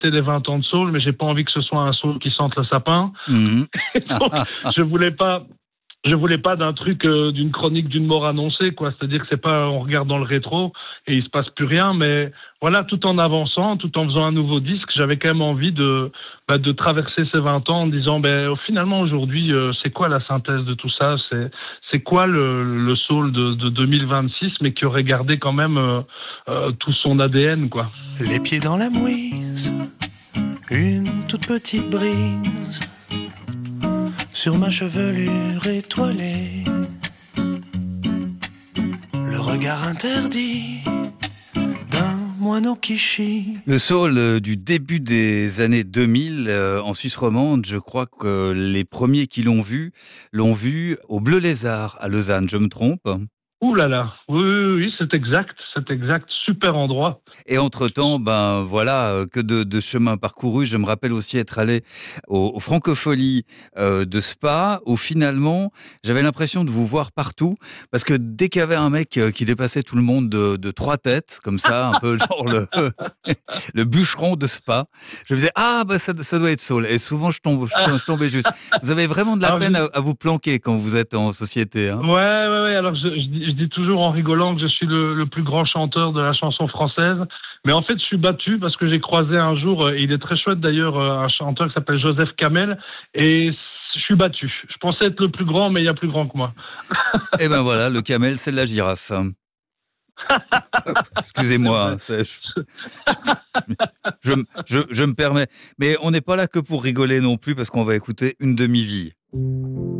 les 20 ans de Soul, mais j'ai pas envie que ce soit un Soul qui sente le sapin. Mhm. Donc, je voulais pas d'un truc, d'une chronique d'une mort annoncée, quoi. C'est-à-dire que c'est pas, on regarde dans le rétro et il se passe plus rien, mais voilà, tout en avançant, tout en faisant un nouveau disque, j'avais quand même envie de traverser ces 20 ans en disant, finalement, aujourd'hui, c'est quoi la synthèse de tout ça? C'est quoi le soul de 2026, mais qui aurait gardé quand même, tout son ADN, quoi. Les pieds dans la mouise, une toute petite brise sur ma chevelure étoilée, le regard interdit d'un moineau qui chie. Le soul du début des années 2000 en Suisse romande, je crois que les premiers qui l'ont vu au Bleu Lézard à Lausanne. Je me trompe? Ouh là là, oui, c'est exact, super endroit. Et entre-temps, voilà, que de chemin parcouru. Je me rappelle aussi être allé aux Francopholies de Spa, où finalement, j'avais l'impression de vous voir partout, parce que dès qu'il y avait un mec qui dépassait tout le monde de 3 têtes, comme ça, un peu genre le bûcheron de Spa, je me disais, ça doit être Soul. Et souvent, je tombais juste. Vous avez vraiment de la peine à vous planquer quand vous êtes en société, hein. Ouais. Alors, je dis toujours en rigolant que je suis le plus grand chanteur de la chanson française. Mais en fait, je suis battu parce que j'ai croisé un jour, il est très chouette d'ailleurs, un chanteur qui s'appelle Joseph Kamel. Et je suis battu. Je pensais être le plus grand, mais il y a plus grand que moi. Et ben voilà, le camel, c'est la girafe. Excusez-moi, je me permets. Mais on n'est pas là que pour rigoler non plus, parce qu'on va écouter Une demi-vie.